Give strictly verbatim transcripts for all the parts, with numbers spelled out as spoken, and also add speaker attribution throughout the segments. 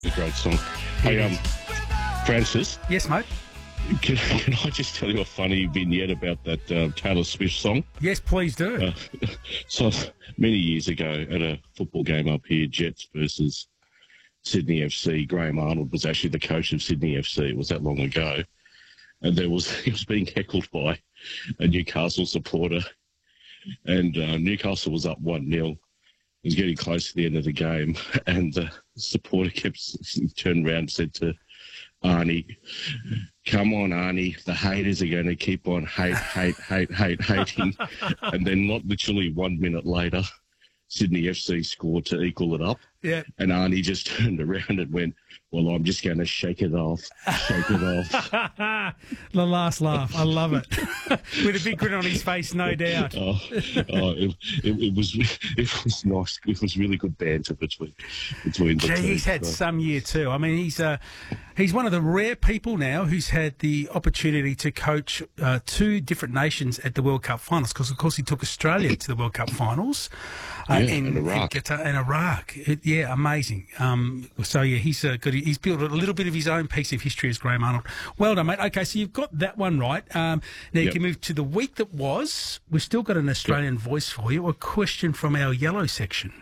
Speaker 1: A great song. Hey, um, Francis.
Speaker 2: Yes, mate.
Speaker 1: Can, can I just tell you a funny vignette about that uh, Taylor Swift song?
Speaker 2: Yes, please do.
Speaker 1: Uh, so many years ago at a football game up here, Jets versus Sydney F C, Graham Arnold was actually the coach of Sydney F C. It was that long ago. And there was he was being heckled by a Newcastle supporter. And uh, Newcastle was up one nil. It was getting close to the end of the game. And the supporter kept turned around and said to Arnie, "Come on, Arnie, the haters are going to keep on hate, hate, hate, hate, hating." And then not literally one minute later, Sydney F C scored to equal it up.
Speaker 2: Yeah.
Speaker 1: And Arnie just turned around and went, "Well, I'm just going to shake it off, shake it off."
Speaker 2: The last laugh. I love it. With a big grin on his face, no doubt.
Speaker 1: Oh, oh it, it, it was it was nice. It was really good banter between between the
Speaker 2: Gee,
Speaker 1: two.
Speaker 2: he's had
Speaker 1: So,
Speaker 2: some year too. I mean, he's uh, he's one of the rare people now who's had the opportunity to coach uh, two different nations at the World Cup finals. Because of course he took Australia to the World Cup finals, uh,
Speaker 1: Yeah,
Speaker 2: in,
Speaker 1: and Iraq.
Speaker 2: in Qatar and Iraq. It, yeah, amazing. Um, so yeah, he's uh, good. He's built a little bit of his own piece of history as Graham Arnold. Well done, mate. Okay, so you've got that one right. Um, now you
Speaker 1: Yep.
Speaker 2: can move to the week that was. We've still got an Australian voice for you. A question from our yellow section.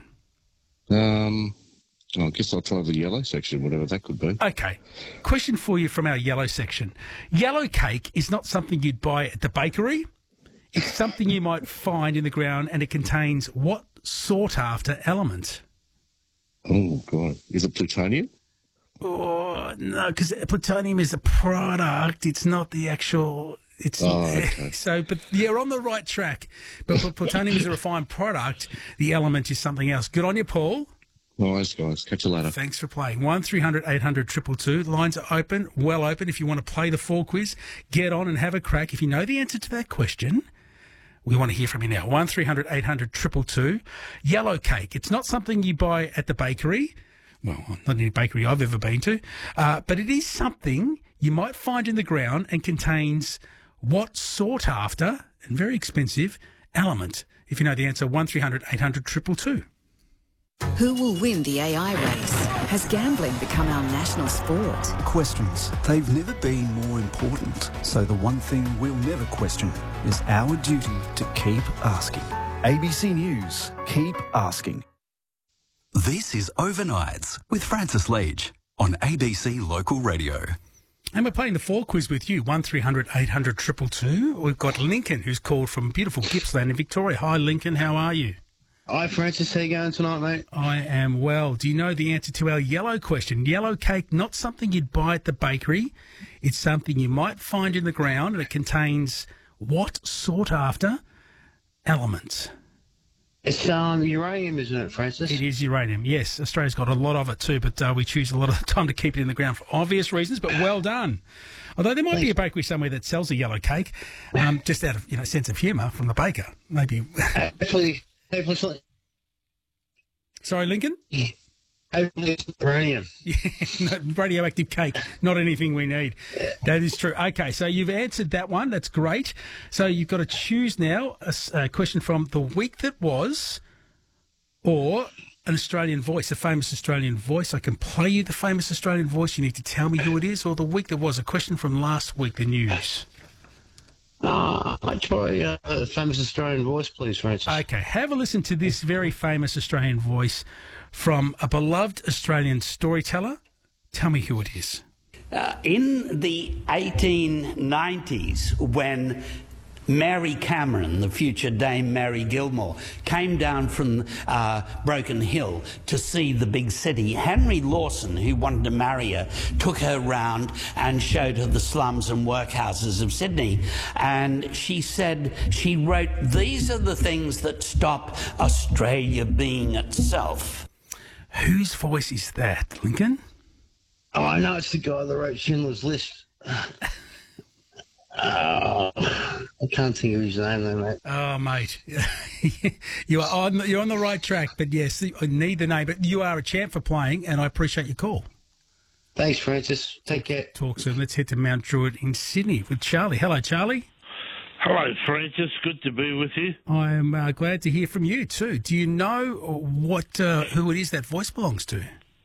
Speaker 1: Um, oh, I guess I'll try the yellow section, whatever that could be.
Speaker 2: Okay. Question for you from our yellow section. Yellow cake is not something you'd buy at the bakery. It's something you might find in the ground, and it contains what sought-after element?
Speaker 1: Oh, God. Is it plutonium?
Speaker 2: Oh, no, because plutonium is a product. It's not the actual... It's
Speaker 1: Oh, okay.
Speaker 2: So, but you're on the right track. But pl- plutonium is a refined product. The element is something else. Good on you, Paul.
Speaker 1: Nice, guys. Catch you later.
Speaker 2: Thanks for playing. one three hundred eight hundred two two two. Lines are open, well open. If you want to play the four quiz, get on and have a crack. If you know the answer to that question, we want to hear from you now. one three hundred eight hundred two two two. Yellow cake. It's not something you buy at the bakery. Well, not any bakery I've ever been to. Uh, but it is something you might find in the ground and contains what sought after and very expensive element. If you know the answer, one three hundred eight hundred two two two.
Speaker 3: Who will win the A I race? Has gambling become our national sport?
Speaker 4: Questions. They've never been more important. So the one thing we'll never question is our duty to keep asking. A B C News. Keep asking.
Speaker 5: This is Overnights with Francis Leach on A B C Local Radio.
Speaker 2: And we're playing the four quiz with you, one three hundred eight hundred two two two. We've got Lincoln, who's called from beautiful Gippsland in Victoria. Hi, Lincoln. How are you?
Speaker 6: Hi, Francis. How you going tonight, mate?
Speaker 2: I am well. Do you know the answer to our yellow question? Yellow cake, not something you'd buy at the bakery. It's something you might find in the ground, and it contains what sought-after element?
Speaker 6: It's um, uranium, isn't it, Francis?
Speaker 2: It is uranium, yes. Australia's got a lot of it too, but uh, we choose a lot of the time to keep it in the ground for obvious reasons, but well done. Although there might
Speaker 6: Thanks.
Speaker 2: be a bakery somewhere that sells a yellow cake, um, just out of you know sense of humour from the baker, maybe.
Speaker 6: Hopefully, hopefully,
Speaker 2: Sorry, Lincoln?
Speaker 6: hopefully it's uranium.
Speaker 2: Yeah, no, radioactive cake, not anything we need. That is true. Okay, so you've answered that one. That's great. So you've got to choose now a, s- a question from the week that was, or an Australian voice, a famous Australian voice. I can play you the famous Australian voice. You need to tell me who it is, or the week that was, a question from last week, the news.
Speaker 6: Ah, I try uh, a famous Australian voice, please, Francis.
Speaker 2: Okay, have a listen to this very famous Australian voice from a beloved Australian storyteller. Tell me who it is.
Speaker 7: Uh, in the eighteen nineties, when Mary Cameron, the future Dame Mary Gilmore, came down from uh, Broken Hill to see the big city, Henry Lawson, who wanted to marry her, took her round and showed her the slums and workhouses of Sydney. And she said, she wrote, "These are the things that stop Australia being itself."
Speaker 2: Whose voice is that, Lincoln?
Speaker 6: Oh, I know it's the guy that wrote Schindler's List. Uh, I can't think of his name, though, mate.
Speaker 2: Oh, mate, you are on. You're on the right track. But yes, I need the name. But you are a champ for playing, and I appreciate your call.
Speaker 6: Thanks, Francis. Take care.
Speaker 2: Talk soon. Let's head to Mount Druitt in Sydney with Charlie. Hello, Charlie.
Speaker 8: Hello, Francis. Good to be with you.
Speaker 2: I'm uh, glad to hear from you too. Do you know what uh, who it is that voice belongs to?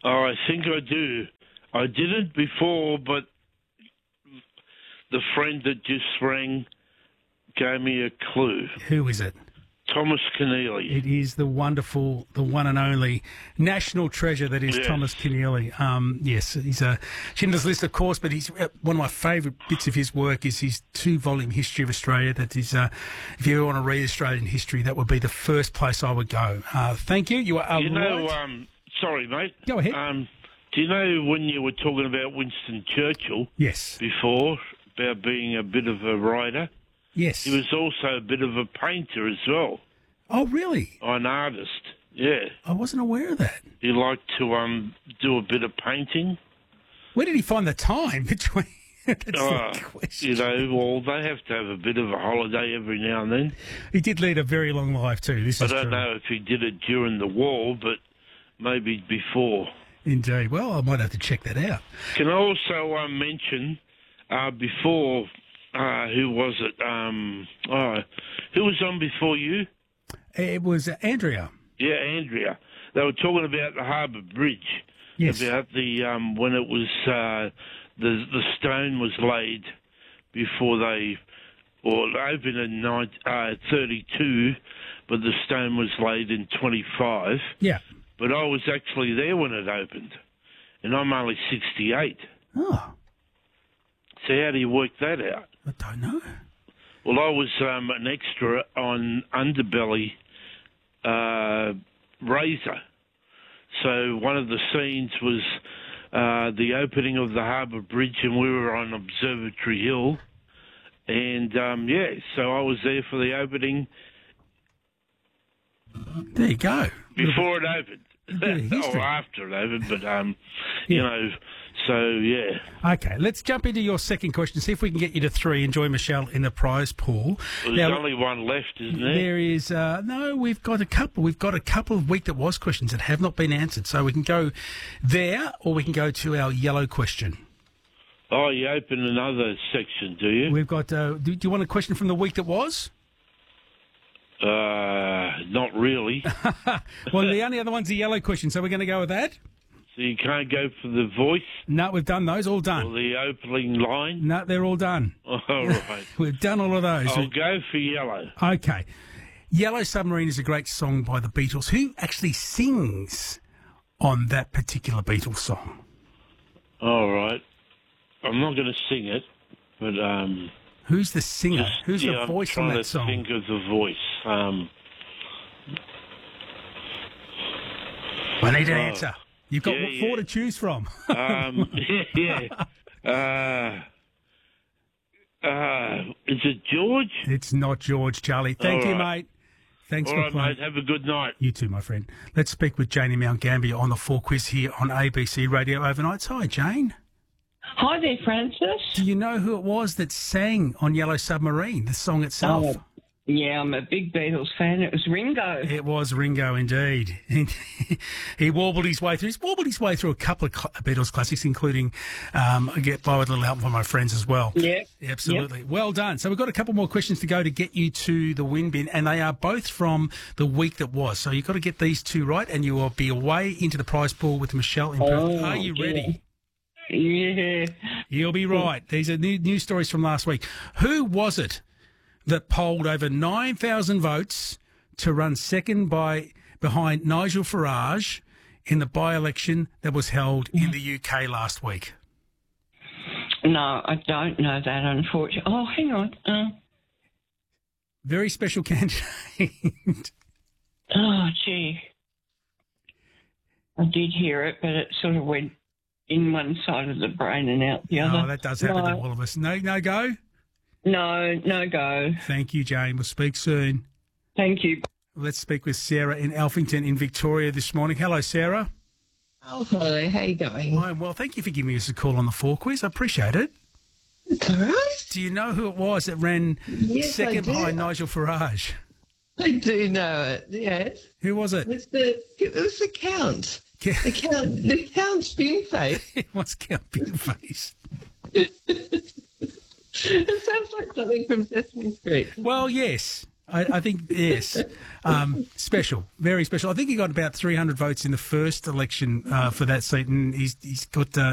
Speaker 8: Oh, I think I do. I didn't before, but the friend that just rang gave me a clue.
Speaker 2: Who is it?
Speaker 8: Thomas Keneally.
Speaker 2: It is the wonderful, the one and only national treasure that is
Speaker 8: Yes.
Speaker 2: Thomas Keneally. Um, yes, he's a Schindler's List, of course, but he's uh, one of my favourite bits of his work is his two-volume History of Australia. That is, uh, if you ever want to read Australian history, that would be the first place I would go. Uh, thank you. You are
Speaker 8: You know,
Speaker 2: right.
Speaker 8: um, sorry, mate.
Speaker 2: Go ahead.
Speaker 8: Um, do you know when you were talking about Winston Churchill
Speaker 2: yes,
Speaker 8: before, about being a bit of a writer?
Speaker 2: yes.
Speaker 8: He was also a bit of a painter as well,
Speaker 2: Oh, really?
Speaker 8: an artist. Yeah.
Speaker 2: I wasn't aware of that.
Speaker 8: He liked to um, do a bit of painting.
Speaker 2: Where did he find the time between? That's
Speaker 8: Uh,
Speaker 2: the question.
Speaker 8: you know, well, they have to have a bit of a holiday every now and then.
Speaker 2: He did lead a very long life too. This
Speaker 8: I
Speaker 2: is
Speaker 8: don't
Speaker 2: true.
Speaker 8: know if he did it during the war, but maybe before.
Speaker 2: Indeed. Well, I might have to check that out.
Speaker 8: Can I also um, mention uh, before, uh, who was it? Um, oh, who was on before you?
Speaker 2: It was uh, Andrea.
Speaker 8: Yeah, Andrea. They were talking about the Harbour Bridge.
Speaker 2: Yes.
Speaker 8: About the um, when it was uh, the the stone was laid before they, or opened in nine, uh, thirty-two, but the stone was laid in twenty-five.
Speaker 2: Yeah.
Speaker 8: But I was actually there when it opened, and I'm only sixty-eight.
Speaker 2: Oh,
Speaker 8: So how do you work that out?
Speaker 2: I don't know.
Speaker 8: Well, I was um, an extra on Underbelly uh, Razor. So one of the scenes was uh, the opening of the Harbour Bridge, and we were on Observatory Hill. And, um, yeah, so I was there for the opening
Speaker 2: There you go.
Speaker 8: before it opened.
Speaker 2: bit of history.
Speaker 8: Or after it opened, but, um, you know, so, yeah.
Speaker 2: Okay, let's jump into your second question. See if we can get you to three and join Michelle in the prize pool.
Speaker 8: There's
Speaker 2: Now,
Speaker 8: only one left, isn't there?
Speaker 2: there is uh, no. We've got a couple. We've got a couple of week that was questions that have not been answered. So we can go there, or we can go to our yellow question.
Speaker 8: Oh, you open another section, do you?
Speaker 2: We've got. Uh, do, do you want a question from the week that was?
Speaker 8: Uh, not really.
Speaker 2: Well, the only other one's the yellow question. So we're going to go with that.
Speaker 8: So you can't go for the voice
Speaker 2: No, we've done those. All
Speaker 8: or
Speaker 2: done.
Speaker 8: the opening line?
Speaker 2: No, they're all done.
Speaker 8: All right.
Speaker 2: We've done all of those.
Speaker 8: I'll go for yellow.
Speaker 2: Okay. Yellow Submarine is a great song by the Beatles. Who actually sings on that particular Beatles song?
Speaker 8: All right. I'm not going to sing it, but um,
Speaker 2: Who's the singer?
Speaker 8: just,
Speaker 2: Who's
Speaker 8: yeah,
Speaker 2: the
Speaker 8: I'm
Speaker 2: voice on
Speaker 8: trying
Speaker 2: that
Speaker 8: to
Speaker 2: song?
Speaker 8: think of the voice. Um,
Speaker 2: I need an
Speaker 8: Oh.
Speaker 2: answer. You've got
Speaker 8: Yeah,
Speaker 2: four
Speaker 8: yeah.
Speaker 2: to choose from.
Speaker 8: um, yeah. Uh, uh, is it George?
Speaker 2: It's not George, Charlie. Thank
Speaker 8: All
Speaker 2: you,
Speaker 8: right.
Speaker 2: mate. Thanks
Speaker 8: All
Speaker 2: for
Speaker 8: right,
Speaker 2: playing.
Speaker 8: mate. Have a good night.
Speaker 2: You too, my friend. Let's speak with Janie Mount Gambier on the Four Quiz here on A B C Radio Overnights. Hi, Jane.
Speaker 9: Hi there, Francis.
Speaker 2: Do you know who it was that sang on Yellow Submarine, the song itself?
Speaker 9: Oh, yeah, I'm a big Beatles fan. It was Ringo.
Speaker 2: It was Ringo, indeed. He warbled his way through. He's warbled his way through a couple of cl- Beatles classics, including um, I Get By With a Little Help from My Friends as well.
Speaker 9: Yeah.
Speaker 2: Absolutely. Well done. So we've got a couple more questions to go to get you to the win bin, and they are both from the week that was. So you've got to get these two right, and you will be away into the prize pool with Michelle in Perth.
Speaker 9: Oh,
Speaker 2: Are you
Speaker 9: dear.
Speaker 2: ready?
Speaker 9: Yeah.
Speaker 2: You'll be right. These are new news stories from last week. Who was it that polled over nine thousand votes to run second by behind Nigel Farage in the by-election that was held in the U K last week?
Speaker 9: No, I don't know that, unfortunately. Oh, hang on. Uh,
Speaker 2: Very special candidate.
Speaker 9: oh, gee. I did hear it, but it sort of went in one side of the brain and out the other.
Speaker 2: Oh, that does happen
Speaker 9: no,
Speaker 2: to all of us. No, no go?
Speaker 9: No, no go.
Speaker 2: Thank you, Jane. We'll speak soon.
Speaker 9: Thank you.
Speaker 2: Let's speak with Sarah in Alphington in Victoria this morning. Hello, Sarah.
Speaker 10: Oh, hello. How you going?
Speaker 2: Hi, well, thank you for giving us a call on the Four Quiz. I appreciate it.
Speaker 10: It's all right.
Speaker 2: Do you know who it was that ran
Speaker 10: Yes, I
Speaker 2: second
Speaker 10: do.
Speaker 2: behind Nigel Farage?
Speaker 10: I do know it, yes.
Speaker 2: Who was it?
Speaker 10: It was the, it was the Count. The Count, the Count Spoonface.
Speaker 2: It was Count Spoonface.
Speaker 10: It sounds like something from Sesame Street.
Speaker 2: Well, yes. I, I think, yes, um, special, very special. I think he got about three hundred votes in the first election uh, for that seat, and he's, he's got uh,